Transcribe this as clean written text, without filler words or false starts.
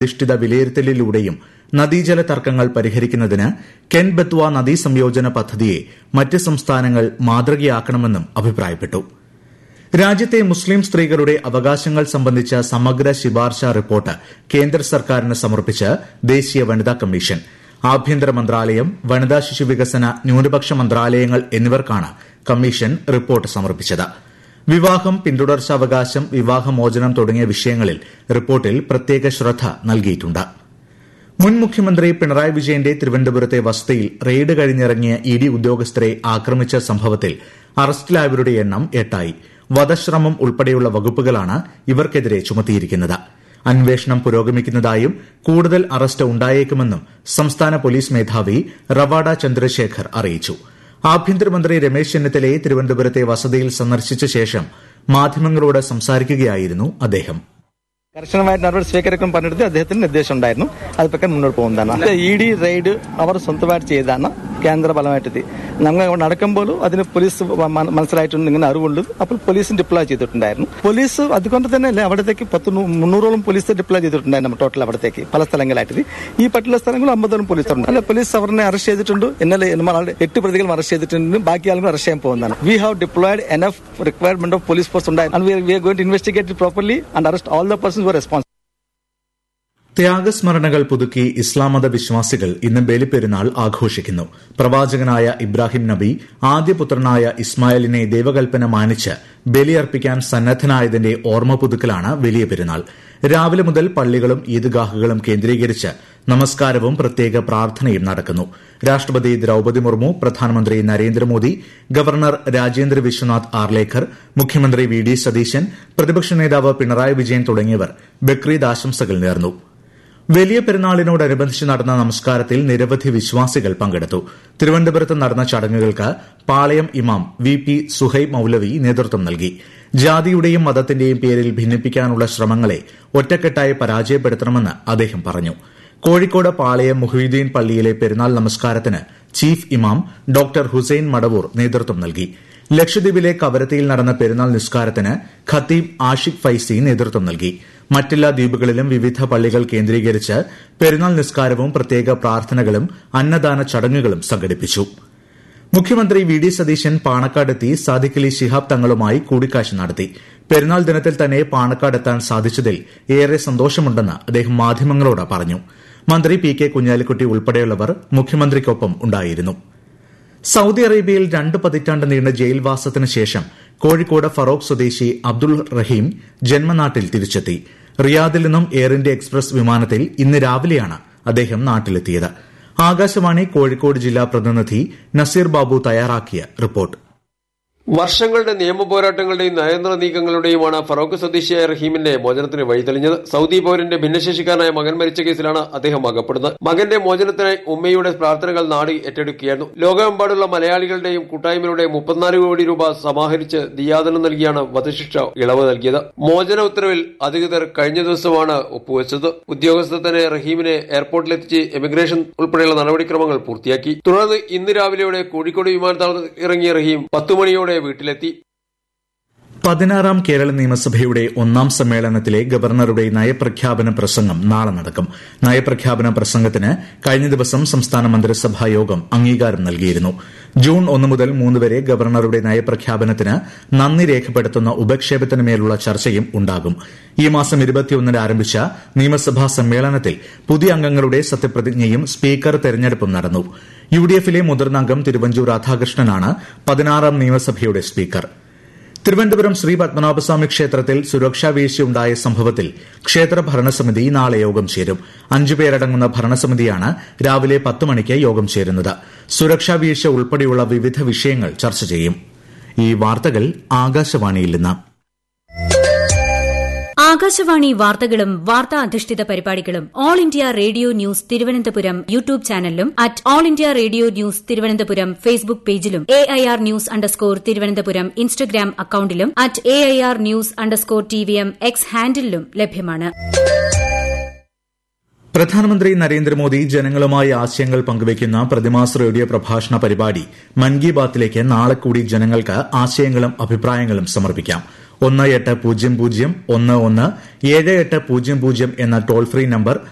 അധിഷ്ഠിത വിലയിരുത്തലിലൂടെയും നദീജല തർക്കങ്ങൾ പരിഹരിക്കുന്നതിന് കെൻ ബെത്വ നദീ സംയോജന പദ്ധതിയെ മറ്റ് സംസ്ഥാനങ്ങൾ മാതൃകയാക്കണമെന്നും അഭിപ്രായപ്പെട്ടു. രാജ്യത്തെ മുസ്ലിം സ്ത്രീകളുടെ അവകാശങ്ങൾ സംബന്ധിച്ച സമഗ്ര ശുപാർശ റിപ്പോർട്ട് കേന്ദ്ര സർക്കാരിന് സമർപ്പിച്ച് ദേശീയ വനിതാ കമ്മീഷൻ. ആഭ്യന്തര മന്ത്രാലയം, വനിതാ ശിശുവികസന, ന്യൂനപക്ഷ മന്ത്രാലയങ്ങൾ എന്നിവർക്കാണ് കമ്മീഷൻ റിപ്പോർട്ട് സമർപ്പിച്ചത്. വിവാഹം, പിന്തുടർച്ചാവകാശം, വിവാഹമോചനം തുടങ്ങിയ വിഷയങ്ങളിൽ റിപ്പോർട്ടിൽ പ്രത്യേക ശ്രദ്ധ നൽകിയിട്ടുണ്ട്. മുൻ മുഖ്യമന്ത്രി പിണറായി വിജയന്റെ തിരുവനന്തപുരത്തെ വസതിയിൽ റെയ്ഡ് കഴിഞ്ഞിറങ്ങിയ ഇഡി ഉദ്യോഗസ്ഥരെ ആക്രമിച്ച സംഭവത്തിൽ അറസ്റ്റിലായവരുടെ എണ്ണം 8 വധശ്രമം ഉൾപ്പെടെയുള്ള വകുപ്പുകളാണ് ഇവർക്കെതിരെ ചുമത്തിയിരിക്കുന്നത്. അന്വേഷണം പുരോഗമിക്കുന്നതായും കൂടുതൽ അറസ്റ്റ് ഉണ്ടായേക്കുമെന്നും സംസ്ഥാന പോലീസ് മേധാവി റവാഡ ചന്ദ്രശേഖർ അറിയിച്ചു. ആഭ്യന്തരമന്ത്രി രമേശ് ചെന്നിത്തലയെ തിരുവനന്തപുരത്തെ വസതിയിൽ സന്ദർശിച്ച ശേഷം മാധ്യമങ്ങളോട് സംസാരിക്കുകയായിരുന്നു അദ്ദേഹം. കർശനമായിട്ട് നടപടി സ്വീകരിക്കാൻ പറഞ്ഞിട്ട് അദ്ദേഹത്തിന് നിർദ്ദേശം ഉണ്ടായിരുന്നു. അത് പ്രകാരം മുന്നോട്ട് പോകുന്നതാണ്. ഇഡി റെയ്ഡ് അവർ സ്വന്തമായിട്ട് ചെയ്തതാണ്. കേന്ദ്ര ബലമായിട്ട് നമ്മൾ നടക്കുമ്പോൾ അതിന് പോലീസ് മനസ്സിലായിട്ടുണ്ട്, ഇങ്ങനെ അറിവുണ്ട്. അപ്പോൾ പോലീസ് ഡിപ്ലോയ് ചെയ്തിട്ടുണ്ടായിരുന്നു. പോലീസ് അതുകൊണ്ട് തന്നെ അല്ലേ അവിടത്തേക്ക് 300ഓളം പോലീസ് ഡിപ്ലോയ് ചെയ്തിട്ടുണ്ടായിരുന്നു ടോട്ടൽ അവിടത്തേക്ക് പല സ്ഥലങ്ങളായിട്ട്. ഈ പറ്റുള്ള സ്ഥലങ്ങളിൽ 50ഓളം പോലീസുണ്ട്. അല്ല, പോലീസ് അവരെ അറസ്റ്റ് ചെയ്തിട്ടുണ്ട്. ഇന്നലെ 8 പ്രതികൾ അറസ്റ്റ് ചെയ്തിട്ടുണ്ട്. ബാക്കി ആളുകൾ അറസ്റ്റ് ചെയ്യാൻ പോകുന്നതാണ്. We have deployed enough requirement of police force ഉണ്ടായിരുന്നു. And we are going to investigate it properly and arrest all the persons who are responsible. ത്യാഗസ്മരണകൾ പുതുക്കി ഇസ്ലാം മത വിശ്വാസികൾ ഇന്ന് ബലിപെരുന്നാൾ ആഘോഷിക്കുന്നു. പ്രവാചകനായ ഇബ്രാഹിം നബി ആദ്യപുത്രനായ ഇസ്മായിലിനെ ദൈവകൽപ്പന മാനിച്ച് ബലിയർപ്പിക്കാൻ സന്നദ്ധനായതിന്റെ ഓർമ്മ പുതുക്കലാണ് വലിയ പെരുന്നാൾ. രാവിലെ മുതൽ പള്ളികളും ഈദ്ഗാഹുകളും കേന്ദ്രീകരിച്ച് നമസ്കാരവും പ്രത്യേക പ്രാർത്ഥനയും നടക്കുന്നു. രാഷ്ട്രപതി ദ്രൌപദി മുർമു, പ്രധാനമന്ത്രി നരേന്ദ്രമോദി, ഗവർണർ രാജേന്ദ്ര വിശ്വനാഥ് ആർലേക്കർ, മുഖ്യമന്ത്രി വി ഡി സതീശൻ, പ്രതിപക്ഷ നേതാവ് പിണറായി വിജയൻ തുടങ്ങിയവർ ബക്രീദ് ആശംസകൾ നേർന്നു. വലിയ പെരുന്നാളിനോടനുബന്ധിച്ച് നടന്ന നമസ്കാരത്തിൽ നിരവധി വിശ്വാസികൾ പങ്കെടുത്തു. തിരുവനന്തപുരത്ത് നടന്ന ചടങ്ങുകൾക്ക് പാളയം ഇമാം വി പി സുഹൈബ് മൌലവി നേതൃത്വം നൽകി. ജാതിയുടെയും മതത്തിന്റെയും പേരിൽ ഭിന്നിപ്പിക്കാനുള്ള ശ്രമങ്ങളെ ഒറ്റക്കെട്ടായി പരാജയപ്പെടുത്തണമെന്ന് അദ്ദേഹം പറഞ്ഞു. കോഴിക്കോട് പാളയം മുഹീദ്ദീൻ പള്ളിയിലെ പെരുന്നാൾ നമസ്കാരത്തിന് ചീഫ് ഇമാം ഡോക്ടർ ഹുസൈൻ മടവൂർ നേതൃത്വം നൽകി. ലക്ഷദ്വീപിലെ കവരത്തിയിൽ നടന്ന പെരുന്നാൾ നിസ്കാരത്തിന് ഖത്തീബ് ആഷിഖ് ഫൈസി നേതൃത്വം നൽകി. മറ്റെല്ലാ ദ്വീപുകളിലും വിവിധ പള്ളികൾ കേന്ദ്രീകരിച്ച് പെരുന്നാൾ നിസ്കാരവും പ്രത്യേക പ്രാർത്ഥനകളും അന്നദാന ചടങ്ങുകളും സംഘടിപ്പിച്ചു. മുഖ്യമന്ത്രി വി ഡി സതീശൻ പാണക്കാടെത്തി സാദിഖ് അലി ശിഹാബ് തങ്ങളുമായി കൂടിക്കാഴ്ച നടത്തി. പെരുന്നാൾ ദിനത്തിൽ തന്നെ പാണക്കാടെത്താൻ സാധിച്ചതിൽ ഏറെ സന്തോഷമുണ്ടെന്ന് അദ്ദേഹം മാധ്യമങ്ങളോട് പറഞ്ഞു. മന്ത്രി പി കെ കുഞ്ഞാലിക്കുട്ടി ഉൾപ്പെടെയുള്ളവർ മുഖ്യമന്ത്രിക്കൊപ്പം ഉണ്ടായിരുന്നു. സൌദി അറേബ്യയിൽ 2 പതിറ്റാണ്ട് നീണ്ട ജയിൽവാസത്തിന് ശേഷം കോഴിക്കോട് ഫറോക്ക് സ്വദേശി അബ്ദുൾ റഹീം ജന്മനാട്ടിൽ തിരിച്ചെത്തി. റിയാദിൽ നിന്നും എയർ ഇന്ത്യ എക്സ്പ്രസ് വിമാനത്തിൽ ഇന്ന് രാവിലെയാണ് അദ്ദേഹം നാട്ടിലെത്തിയത്. ആകാശവാണി കോഴിക്കോട് ജില്ലാ പ്രതിനിധി നസീർ ബാബു തയ്യാറാക്കിയ റിപ്പോർട്ട്. വർഷങ്ങളുടെ നിയമ പോരാട്ടങ്ങളുടെയും നയതന്ത്ര നീക്കങ്ങളുടെയുമാണ് ഫറോക്ക് സ്വദേശിയായ റഹീമിന്റെ മോചനത്തിന് വഴിതെളിഞ്ഞത്. സൌദി പൌരന്റെ ഭിന്നശേഷിക്കാരനായ മകൻ മരിച്ച കേസിലാണ് അദ്ദേഹം അകപ്പെടുന്നത്. മകന്റെ മോചനത്തിനായി ഉമ്മയുടെ പ്രാർത്ഥനകൾ നാട് ഏറ്റെടുക്കുകയായിരുന്നു. ലോകമെമ്പാടുള്ള മലയാളികളുടെയും കൂട്ടായ്മയുടെ 34 കോടി രൂപ സമാഹരിച്ച് ദിയാദനം നൽകിയാണ് വധശിക്ഷ ഇളവ് നൽകിയത്. മോചന ഉത്തരവിൽ അധികൃതർ കഴിഞ്ഞ ദിവസമാണ് ഒപ്പുവെച്ചത്. ഉദ്യോഗസ്ഥർ തന്നെ റഹീമിനെ എയർപോർട്ടിലെത്തിച്ച് എമിഗ്രേഷൻ ഉൾപ്പെടെയുള്ള നടപടിക്രമങ്ങൾ പൂർത്തിയാക്കി. തുടർന്ന് ഇന്ന് രാവിലെയോടെ കോഴിക്കോട് വിമാനത്താവളത്തിൽ ഇറങ്ങിയ റഹീം 10 മണിയോടെ വീട്ടിലെത്തി. 16ാം കേരള നിയമസഭയുടെ 1ാം സമ്മേളനത്തിലെ ഗവർണറുടെ നയപ്രഖ്യാപന പ്രസംഗം നാളെ നടക്കും. നയപ്രഖ്യാപന പ്രസംഗത്തിന് കഴിഞ്ഞ ദിവസം സംസ്ഥാന മന്ത്രിസഭാ യോഗം അംഗീകാരം നൽകിയിരുന്നു. ജൂൺ 1 മുതൽ 3 വരെ ഗവർണറുടെ നയപ്രഖ്യാപനത്തിന് നന്ദി രേഖപ്പെടുത്തുന്ന ഉപക്ഷേപത്തിനുമേലുള്ള ചർച്ചയും ഉണ്ടാകും. ഈ മാസം 21-ന് ആരംഭിച്ച നിയമസഭാ സമ്മേളനത്തിൽ പുതിയ അംഗങ്ങളുടെ സത്യപ്രതിജ്ഞയും സ്പീക്കർ തെരഞ്ഞെടുപ്പും നടന്നു. യുഡിഎഫിലെ മുതിർന്ന അംഗം തിരുവഞ്ചൂർ രാധാകൃഷ്ണനാണ് 16ാം നിയമസഭയുടെ സ്പീക്കർ. തിരുവനന്തപുരം ശ്രീ പത്മനാഭസ്വാമി ക്ഷേത്രത്തിൽ സുരക്ഷാ വീഴ്ചയുണ്ടായ സംഭവത്തിൽ ക്ഷേത്ര ഭരണസമിതി നാളെ യോഗം ചേരും. 5 പേരടങ്ങുന്ന ഭരണസമിതിയാണ് രാവിലെ 10 മണിക്ക് യോഗം ചേരുന്നത്. സുരക്ഷാ വീഴ്ച ഉൾപ്പെടെയുള്ള വിവിധ വിഷയങ്ങൾ ചർച്ച ചെയ്യും. ഈ വാർത്തകൾ ആകാശവാണിയിൽ നിന്ന്. ആകാശവാണി വാർത്തകളും വാർത്താ അധിഷ്ഠിത പരിപാടികളും all India radio news Thiruvananthapuram YouTube ചാനലിലും at all India radio news Thiruvananthapuram Facebook പേജിലും AIR ന്യൂസ് _ ഇൻസ്റ്റഗ്രാം അക്കൌണ്ടിലും at AIR news _ TVM X ഹാൻഡിലും ലഭ്യമാണ്. പ്രധാനമന്ത്രി നരേന്ദ്രമോദി ജനങ്ങളുമായി ആശയങ്ങൾ പങ്കുവയ്ക്കുന്ന പ്രതിമാസ റേഡിയോ പ്രഭാഷണ പരിപാടി മൻ കി ബാത്തിലേക്ക് നാളെ കൂടി ജനങ്ങൾക്ക് ആശയങ്ങളും അഭിപ്രായങ്ങളും സമർപ്പിക്കാം. 1800 11 7800 എന്ന ടോൾ ഫ്രീ നമ്പർ